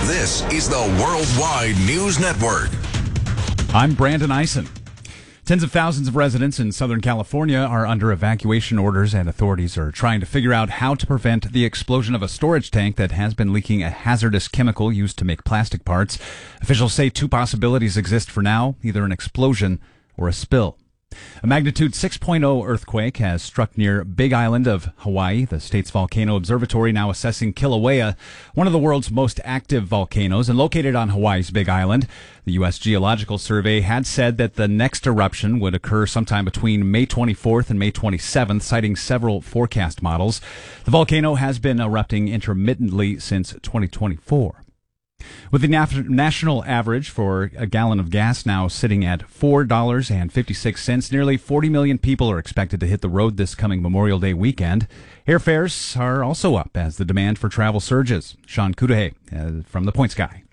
This is the Worldwide News Network. I'm Brandon Eisen. Tens of thousands of residents in Southern California are under evacuation orders, and authorities are trying to figure out how to prevent the explosion of a storage tank that has been leaking a hazardous chemical used to make plastic parts. Officials say two possibilities exist for now, either an explosion or a spill. A magnitude 6.0 earthquake has struck near Big Island of Hawaii. The state's volcano observatory now assessing Kilauea, one of the world's most active volcanoes and located on Hawaii's Big Island. The U.S. Geological Survey had said that the next eruption would occur sometime between May 24th and May 27th, citing several forecast models. The volcano has been erupting intermittently since 2024. With the national average for a gallon of gas now sitting at $4.56, nearly 40 million people are expected to hit the road this coming Memorial Day weekend. Airfares are also up as the demand for travel surges. Sean Cudahy from The Points Guy.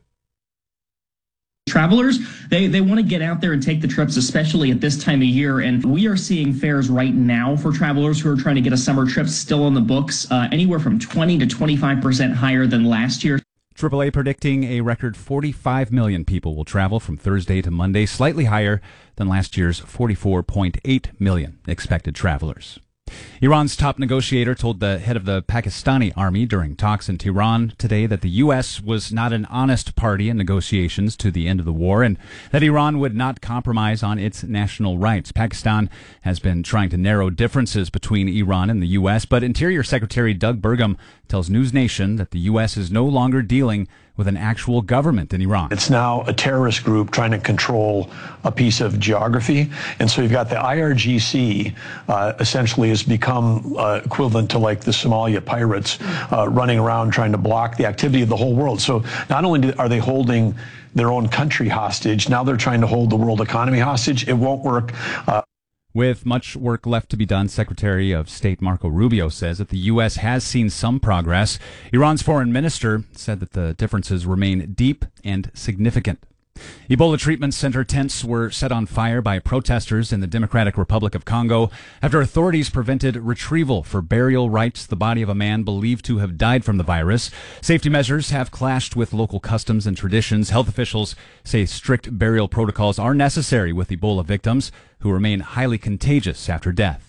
Travelers, they want to get out there and take the trips, especially at this time of year. And we are seeing fares right now for travelers who are trying to get a summer trip still on the books, anywhere from 20 to 25% higher than last year. AAA predicting a record 45 million people will travel from Thursday to Monday, slightly higher than last year's 44.8 million expected travelers. Iran's top negotiator told the head of the Pakistani army during talks in Tehran today that the U.S. was not an honest party in negotiations to the end of the war and that Iran would not compromise on its national rights. Pakistan has been trying to narrow differences between Iran and the U.S., but Interior Secretary Doug Burgum tells News Nation that the U.S. is no longer dealing with an actual government in Iran. It's now a terrorist group trying to control a piece of geography. And so you've got the IRGC essentially has become equivalent to like the Somalia pirates running around trying to block the activity of the whole world. So not only are they holding their own country hostage, now they're trying to hold the world economy hostage. It won't work. With much work left to be done, Secretary of State Marco Rubio says that the U.S. has seen some progress. Iran's foreign minister said that the differences remain deep and significant. Ebola treatment center tents were set on fire by protesters in the Democratic Republic of Congo after authorities prevented retrieval for burial rites the body of a man believed to have died from the virus. Safety measures have clashed with local customs and traditions. Health officials say strict burial protocols are necessary with Ebola victims who remain highly contagious after death.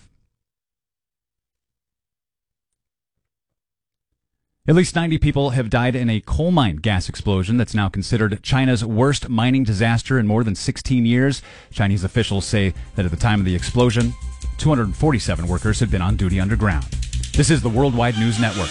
At least 90 people have died in a coal mine gas explosion that's now considered China's worst mining disaster in more than 16 years. Chinese officials say that at the time of the explosion, 247 workers had been on duty underground. This is the Worldwide News Network.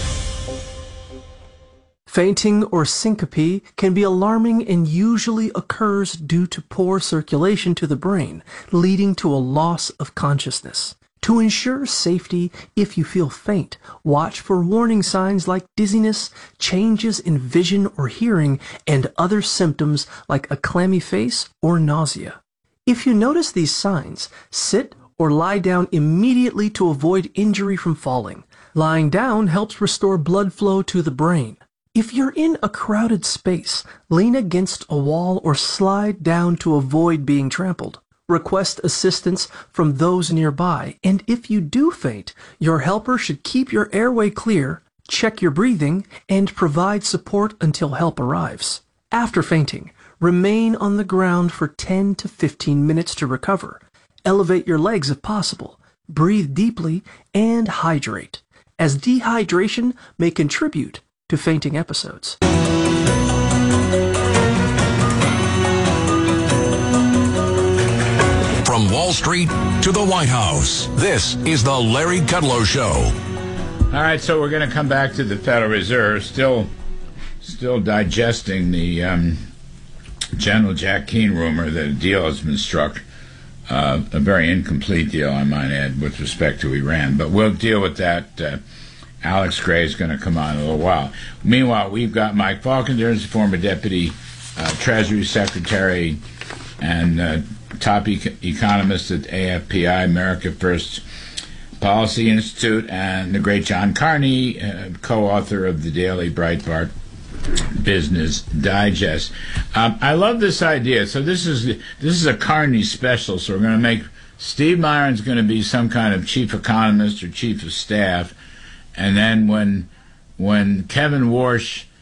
Fainting or syncope can be alarming and usually occurs due to poor circulation to the brain, leading to a loss of consciousness. To ensure safety, if you feel faint, watch for warning signs like dizziness, changes in vision or hearing, and other symptoms like a clammy face or nausea. If you notice these signs, sit or lie down immediately to avoid injury from falling. Lying down helps restore blood flow to the brain. If you're in a crowded space, lean against a wall or slide down to avoid being trampled. Request assistance from those nearby, and if you do faint, your helper should keep your airway clear, check your breathing, and provide support until help arrives. After fainting, remain on the ground for 10 to 15 minutes to recover. Elevate your legs if possible, breathe deeply, and hydrate, as dehydration may contribute to fainting episodes. From Wall Street to the White House, this is the Larry Kudlow Show. All right, so we're going to come back to the Federal Reserve, still digesting the General Jack Keane rumor that a deal has been struck, a very incomplete deal, I might add, with respect to Iran. But we'll deal with that. Alex Gray is going to come on in a little while. Meanwhile, we've got Mike Falconer, former Deputy Treasury Secretary and top economist at AFPI, America First Policy Institute, and the great John Carney, co-author of the daily Breitbart Business Digest. I love this idea. So this is a Carney special. So we're going to make Steve Myron's going to be some kind of chief economist or chief of staff, and then when Kevin Warsh